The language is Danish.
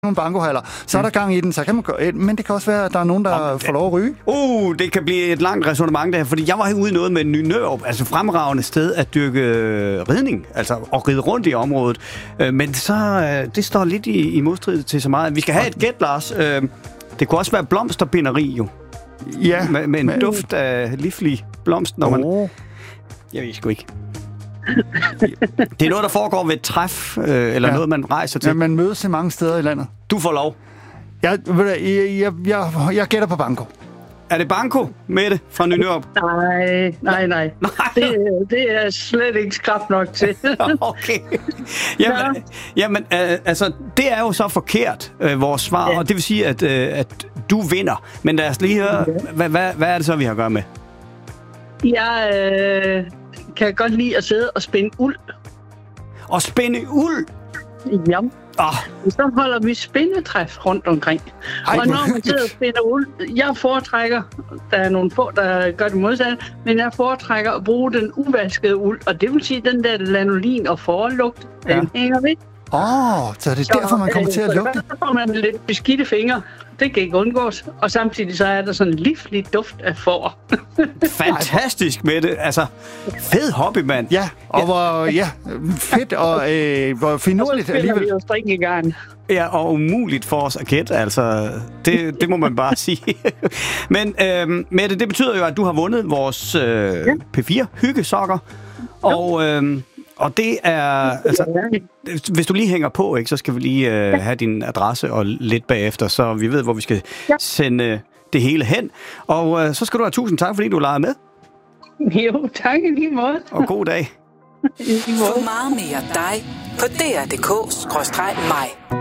nogle bankohaller, så er der gang i den, så kan man gøre, men det kan også være, at der er nogen, der får lov at ryge. Det kan blive et langt resonemang der, fordi jeg var ude i noget med Ny Nørup, altså fremragende sted at dyrke ridning, altså at ride rundt i området. Men så, det står lidt i modstrid til så meget. Vi skal have et gæt, Lars. Det kunne også være blomsterbinderi, jo. Ja. Med en duft af livlig blomst, når man... Jeg ved sgu ikke. Det er noget, der foregår ved et træf, eller noget, man rejser til. Ja, man mødes i mange steder i landet. Du får lov. Jeg gætter på banko. Er det banko, Mette, fra Ny Nørup? Nej. Det er slet ikke skrapt nok til. Okay. Jamen, altså, det er jo så forkert, vores svar, og det vil sige, at du vinder. Men lad os lige høre, hvad er det så, vi har at gøre med? Jeg kan godt lide at sidde og spænde uld. Og spænde uld? Ja. Så holder vi spændetræf rundt omkring. Og når man sidder og spænder uld, jeg foretrækker, der er nogle få, der gør det modsatte, men jeg foretrækker at bruge den uvaskede uld, og det vil sige, den der lanolin og forlugt, den hænger ved. Så det er derfor, man kommer til at lugte. Så får man lidt beskidte fingre. Det kan ikke undgås. Og samtidig så er der sådan en livlig duft af får. Fantastisk med det. Altså, fed hobby, mand. Ja, og hvor fedt og hvor finurligt alligevel. Og så spiller vi jo strikken. Ja, og umuligt for os at gætte, altså. Det må man bare sige. Men Mette, det betyder jo, at du har vundet vores P4-hyggesokker. Og det er, altså, hvis du lige hænger på, ikke, så skal vi lige have din adresse og lidt bagefter, så vi ved, hvor vi skal sende det hele hen. Og så skal du have tusind tak, fordi du legede med. Jo, tak i lige måde. Og god dag. Få meget mere dig på dr.dk/mig.